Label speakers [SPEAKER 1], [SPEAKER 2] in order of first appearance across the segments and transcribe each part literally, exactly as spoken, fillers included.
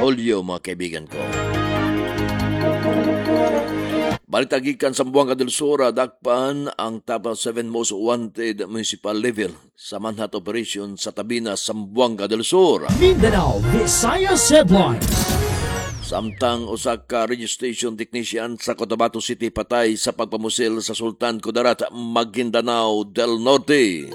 [SPEAKER 1] Hulyo, mga kaibigan ko. Balitagikan sa Buanga del Sur, dakpan ang top seven most wanted municipal level sa manhunt operation sa Tabina, Zamboanga del Sur.
[SPEAKER 2] Mindanao Visayas Headlines.
[SPEAKER 1] Samtang usa ka radio station technician sa Cotabato City patay sa pagpamusil sa Sultan Kudarat, Maguindanao del Norte.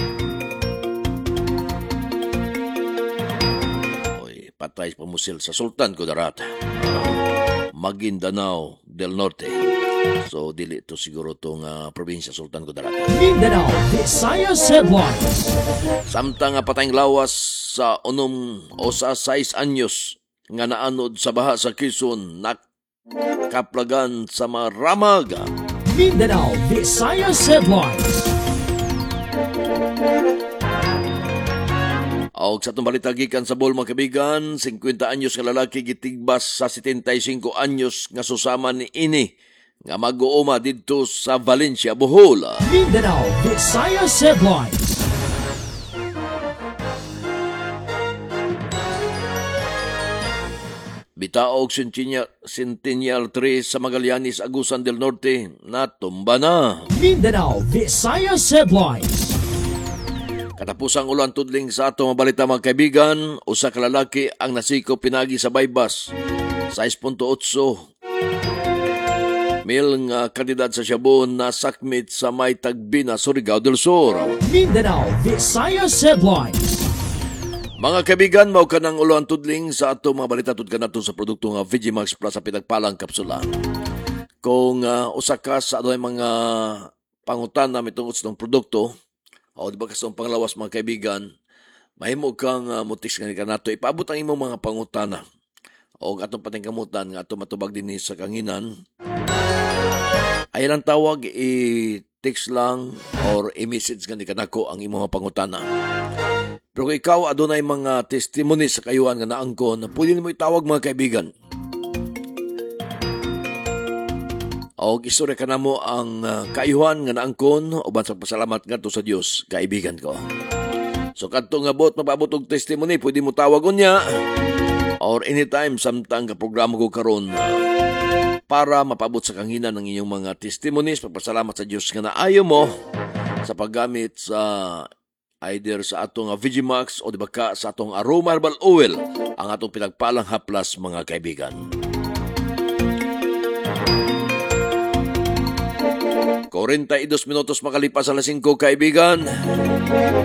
[SPEAKER 1] Oy, patay sa pamusil sa Sultan Kudarat, Maguindanao del Norte. So, dili ito siguro itong uh, probinsya Sultan Kudarat.
[SPEAKER 2] Mindanao Visayas Headlines.
[SPEAKER 1] Samtang uh, patayng lawas sa unom o sa sais anyos nga naanod sa baha sa Quezon, nakaplagan sa Maramaga.
[SPEAKER 2] Mindanao Visayas Headlines.
[SPEAKER 1] Og sa itong balita gikan sa Bol, mga kaibigan, fifty anyos nga lalaki gitigbas sa seventy-five anyos nga susama ni ini nga mag-uuma didto sa Valencia, Bohol.
[SPEAKER 2] Mindanao Visayas Headlines.
[SPEAKER 1] Bitaog Centennial, Centennial Tree sa Magallanes, Agusan del Norte, natumba na.
[SPEAKER 2] Mindanao Visayas Headlines.
[SPEAKER 1] Katapusang ulan tudling sa atong balita, mga kaibigan, usa ka lalaki ang nasiko pinagi sa bypass. six point eight mil nga kandidat sa Shabu na sakmit sa may Tagbina, Surigao del Sur.
[SPEAKER 2] Mindanao Visayas Headlines.
[SPEAKER 1] Mga kaibigan, mao ka ng ulan tudling sa atong mga balita tud kanato sa produkto nga Vigimax Plus sa pinagpalang kapsula. Kung uh, usa ka sa adunay mga pangutana mitungod sa produkto, o di ba kasong panglawas, mga kaibigan, mahimo kang uh, mutis nga kanato, ipaabot ang imong mga pangutana o atong patingkamutan nga atong matubag din sa kanginan. Ayan ang tawag, i-text lang or i-message nga ni kanako ang imong mga pangutana. Pero kung ikaw adunay mga testimony sa kayuan nga naangkon, pwede mo itawag, mga kaibigan. O istorya ka na mo ang uh, kaayuhan nga naangkon o bansang pasalamat nga to sa Dios, kaibigan ko. So kadto nga bot mapabot og testimony, pwede mo tawagon niya or anytime samtang ka programa ko karon para mapabot sa kanginan ng inyong mga testimonies, pagpasalamat sa Dios nga naayo mo sa paggamit sa either sa atong uh, Vigimax o di ba ka sa atong Aroma Herbal Oil, ang atong pinagpalang haplas, mga kaibigan. forty-two minutos makalipas alas five, kaibigan.